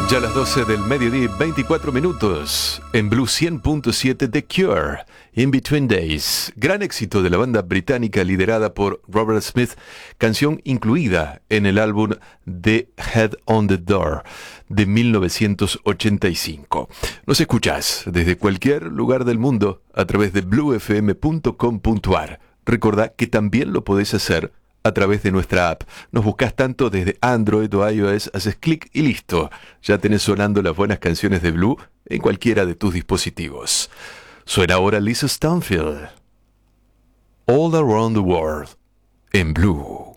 Ya a las 12 del mediodía, 24 minutos, en Blue 100.7 The Cure, In Between Days. Gran éxito de la banda británica liderada por Robert Smith, canción incluida en el álbum The Head on the Door de 1985. Nos escuchás desde cualquier lugar del mundo a través de bluefm.com.ar. Recordá que también lo podés hacer a través de nuestra app. Nos buscas tanto desde Android o iOS, haces clic y listo. Ya tenés sonando las buenas canciones de Blue en cualquiera de tus dispositivos. Suena ahora Lisa Stanfield, All Around the World, en Blue.